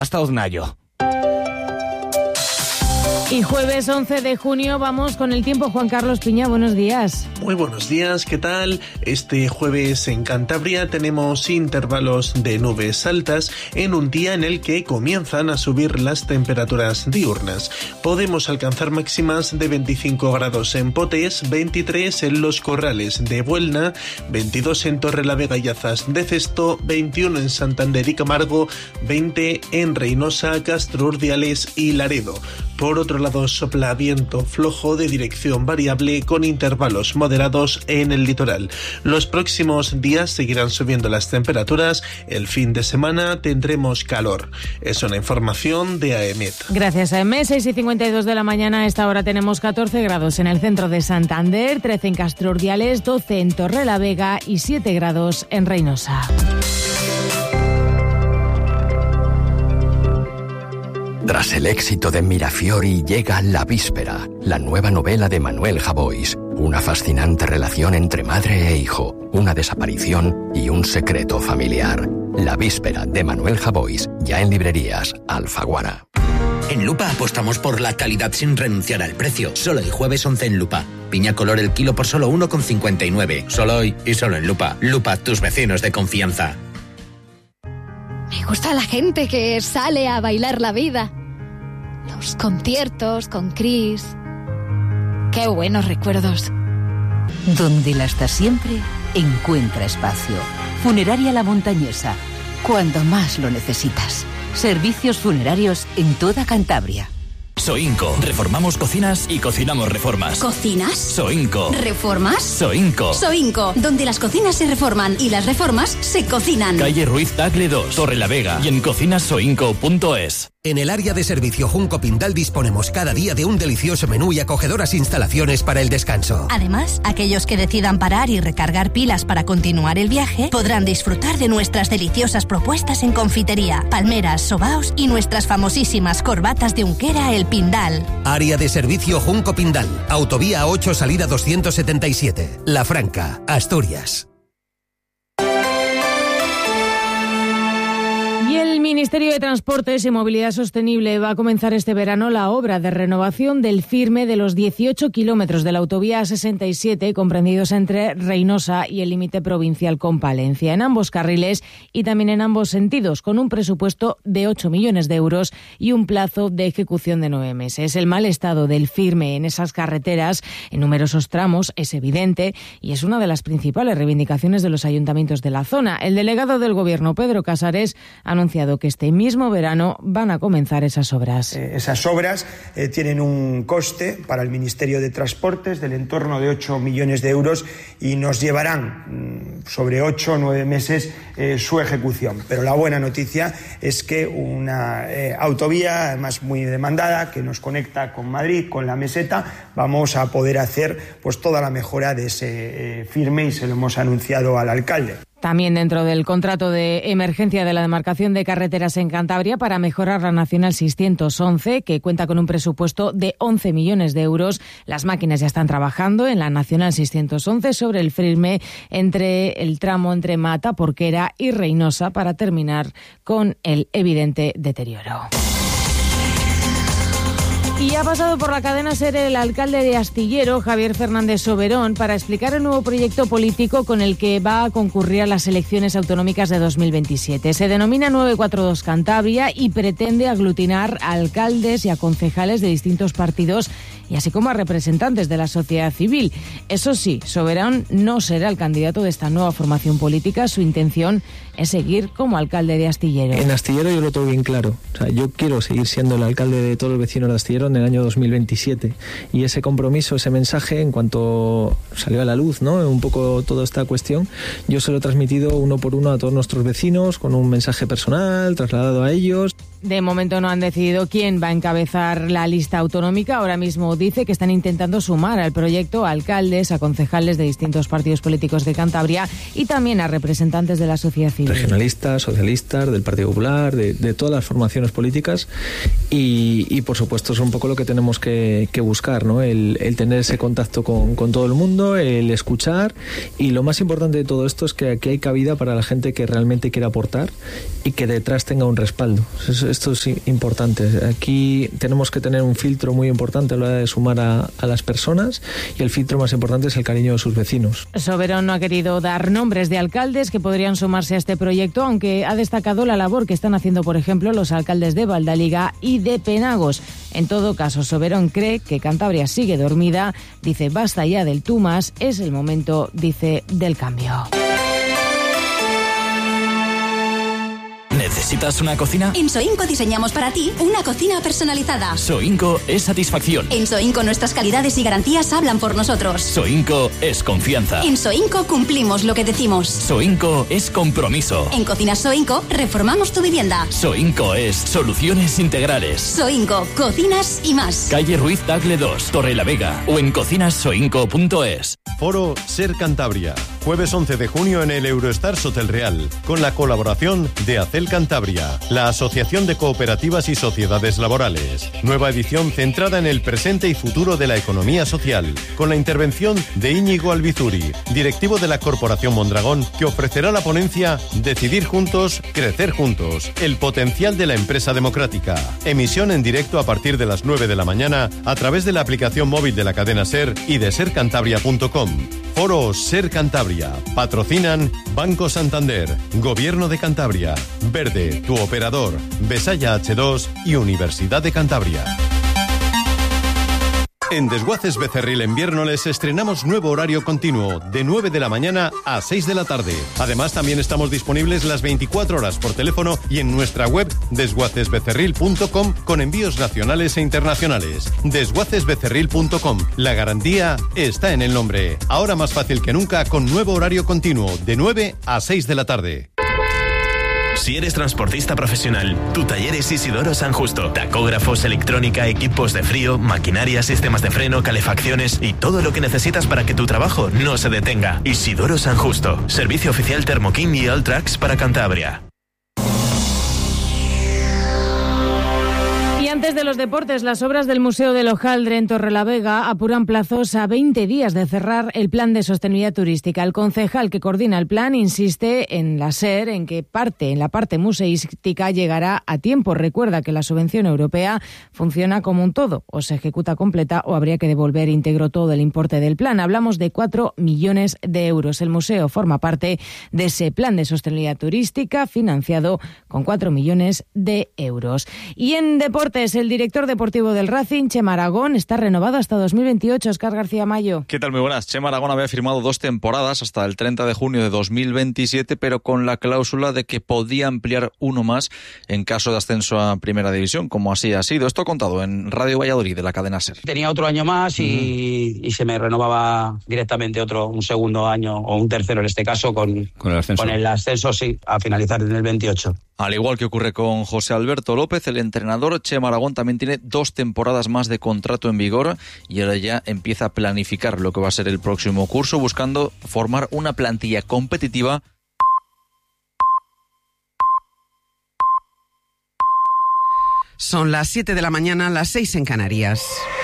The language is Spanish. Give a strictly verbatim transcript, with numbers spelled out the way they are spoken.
Hasta Oznayo. Y jueves once de junio vamos con el tiempo. Juan Carlos Piña, buenos días. Muy buenos días, ¿qué tal? Este jueves en Cantabria tenemos intervalos de nubes altas en un día en el que comienzan a subir las temperaturas diurnas. Podemos alcanzar máximas de veinticinco grados en Potes, veintitrés en Los Corrales de Buelna, veintidós en Torrelavega y Azas de Cesto, veintiuno en Santander y Camargo, veinte en Reynosa, Castro Urdiales y Laredo. Por otro lado, sopla viento flojo de dirección variable con intervalos moderados en el litoral. Los próximos días seguirán subiendo las temperaturas. El fin de semana tendremos calor. Es una información de A E M E T. Gracias, A E M E T. seis y cincuenta y dos de la mañana. A esta hora tenemos catorce grados en el centro de Santander, trece en Castro Urdiales, doce en Torrelavega y siete grados en Reynosa. Tras el éxito de Mirafiori llega La Víspera, la nueva novela de Manuel Javois. Una fascinante relación entre madre e hijo, una desaparición y un secreto familiar. La Víspera de Manuel Javois, ya en librerías Alfaguara. En Lupa apostamos por la calidad sin renunciar al precio. Solo el jueves once en Lupa. Piña color el kilo por solo uno con cincuenta y nueve. Solo hoy y solo en Lupa. Lupa, tus vecinos de confianza. Me gusta la gente que sale a bailar la vida. Los conciertos con Chris. Qué buenos recuerdos. Donde la está siempre, encuentra espacio. Funeraria La Montañesa. Cuando más lo necesitas. Servicios funerarios en toda Cantabria. Soinco. Reformamos cocinas y cocinamos reformas. ¿Cocinas? Soinco. ¿Reformas? Soinco. Soinco, donde las cocinas se reforman y las reformas se cocinan. Calle Ruiz Tagle dos, Torrelavega y en cocinas soinco punto es. En el área de servicio Junco Pindal disponemos cada día de un delicioso menú y acogedoras instalaciones para el descanso. Además, aquellos que decidan parar y recargar pilas para continuar el viaje podrán disfrutar de nuestras deliciosas propuestas en confitería, palmeras, sobaos y nuestras famosísimas corbatas de Unquera El Pindal. Área de servicio Junco Pindal, autovía ocho salida doscientos setenta y siete, La Franca, Asturias. Y el Ministerio de Transportes y Movilidad Sostenible va a comenzar este verano la obra de renovación del firme de los dieciocho kilómetros de la autovía sesenta y siete comprendidos entre Reynosa y el límite provincial con Palencia, en ambos carriles y también en ambos sentidos, con un presupuesto de ocho millones de euros y un plazo de ejecución de nueve meses. El mal estado del firme en esas carreteras, en numerosos tramos, es evidente y es una de las principales reivindicaciones de los ayuntamientos de la zona. El delegado del Gobierno, Pedro Casares, ha anunciado que este mismo verano van a comenzar esas obras. Eh, esas obras eh, tienen un coste para el Ministerio de Transportes del entorno de ocho millones de euros y nos llevarán mmm, sobre ocho o nueve meses eh, su ejecución. Pero la buena noticia es que una eh, autovía, además muy demandada, que nos conecta con Madrid, con la meseta, vamos a poder hacer pues toda la mejora de ese eh, firme y se lo hemos anunciado al alcalde. También dentro del contrato de emergencia de la demarcación de carreteras en Cantabria para mejorar la Nacional seiscientos once, que cuenta con un presupuesto de once millones de euros. Las máquinas ya están trabajando en la Nacional seiscientos once sobre el firme entre el tramo entre Mata, Porquera y Reynosa para terminar con el evidente deterioro. Y ha pasado por la cadena SER el alcalde de Astillero, Javier Fernández Soberón, para explicar el nuevo proyecto político con el que va a concurrir a las elecciones autonómicas de dos mil veintisiete. Se denomina nueve cuatro dos Cantabria y pretende aglutinar a alcaldes y a concejales de distintos partidos y así como a representantes de la sociedad civil. Eso sí, Soberón no será el candidato de esta nueva formación política. Su intención es seguir como alcalde de Astillero. En Astillero yo lo tengo bien claro. O sea, yo quiero seguir siendo el alcalde de todos los vecinos de Astillero en el año dos mil veintisiete. Y ese compromiso, ese mensaje, en cuanto salió a la luz, ¿no?, un poco toda esta cuestión, yo se lo he transmitido uno por uno a todos nuestros vecinos con un mensaje personal trasladado a ellos. De momento no han decidido quién va a encabezar la lista autonómica. Ahora mismo dice que están intentando sumar al proyecto a alcaldes, a concejales de distintos partidos políticos de Cantabria y también a representantes de la sociedad civil. Regionalistas, socialistas, del Partido Popular, de, de todas las formaciones políticas y, y por supuesto es un poco lo que tenemos que, que buscar, ¿no? El, el tener ese contacto con, con todo el mundo, el escuchar y lo más importante de todo esto es que aquí hay cabida para la gente que realmente quiere aportar y que detrás tenga un respaldo. Eso, esto es importante. Aquí tenemos que tener un filtro muy importante a la hora de sumar a, a las personas, y el filtro más importante es el cariño de sus vecinos. Soberón no ha querido dar nombres de alcaldes que podrían sumarse a este proyecto, aunque ha destacado la labor que están haciendo, por ejemplo, los alcaldes de Valdaliga y de Penagos. En todo caso, Soberón cree que Cantabria sigue dormida, dice basta ya del tú más, es el momento, dice, del cambio. ¿Necesitas una cocina? En Soinco diseñamos para ti una cocina personalizada. Soinco es satisfacción. En Soinco nuestras calidades y garantías hablan por nosotros. Soinco es confianza. En Soinco cumplimos lo que decimos. Soinco es compromiso. En Cocinas Soinco reformamos tu vivienda. Soinco es soluciones integrales. Soinco, cocinas y más. Calle Ruiz Tagle dos, Torrelavega, o en cocinas soinco punto es. Foro Ser Cantabria. Jueves once de junio en el Eurostars Hotel Real, con la colaboración de Acel Cantabria, la Asociación de Cooperativas y Sociedades Laborales. Nueva edición centrada en el presente y futuro de la economía social, con la intervención de Íñigo Albizuri, directivo de la Corporación Mondragón, que ofrecerá la ponencia Decidir juntos, crecer juntos, el potencial de la empresa democrática. Emisión en directo a partir de las nueve de la mañana a través de la aplicación móvil de la cadena SER y de ser cantabria punto com. Foro Ser Cantabria. Patrocinan Banco Santander, Gobierno de Cantabria, Verde, tu operador, Besaya hache dos y Universidad de Cantabria. En Desguaces Becerril en Viérnoles estrenamos nuevo horario continuo, de nueve de la mañana a seis de la tarde. Además, también estamos disponibles las veinticuatro horas por teléfono y en nuestra web desguaces becerril punto com con envíos nacionales e internacionales. desguaces becerril punto com. La garantía está en el nombre. Ahora más fácil que nunca con nuevo horario continuo, de nueve a seis de la tarde. Si eres transportista profesional, tu taller es Isidoro San Justo. Tacógrafos, electrónica, equipos de frío, maquinaria, sistemas de freno, calefacciones y todo lo que necesitas para que tu trabajo no se detenga. Isidoro San Justo. Servicio oficial Thermokin y Alltrax para Cantabria. Antes de los deportes, las obras del Museo del Hojaldre en Torrelavega apuran plazos a veinte días de cerrar el plan de sostenibilidad turística. El concejal que coordina el plan insiste en la SER en que parte, en la parte museística llegará a tiempo. Recuerda que la subvención europea funciona como un todo, o se ejecuta completa o habría que devolver íntegro todo el importe del plan. Hablamos de cuatro millones de euros. El museo forma parte de ese plan de sostenibilidad turística financiado con cuatro millones de euros. Y en deportes, el director deportivo del Racing, Chema Aragón, está renovado hasta dos mil veintiocho. Óscar García Mayo. ¿Qué tal? Muy buenas. Chema Aragón había firmado dos temporadas hasta el treinta de junio de dos mil veintisiete, pero con la cláusula de que podía ampliar uno más en caso de ascenso a Primera División, como así ha sido. Esto contado en Radio Valladolid de la cadena SER. Tenía otro año más y, uh-huh. y se me renovaba directamente otro, un segundo año o un tercero en este caso con, con el ascenso. Con el ascenso, sí, a finalizar en el veintiocho. Al igual que ocurre con José Alberto López, el entrenador, Chema Aragón también tiene dos temporadas más de contrato en vigor y ahora ya empieza a planificar lo que va a ser el próximo curso, buscando formar una plantilla competitiva. Son las siete de la mañana, las seis en Canarias.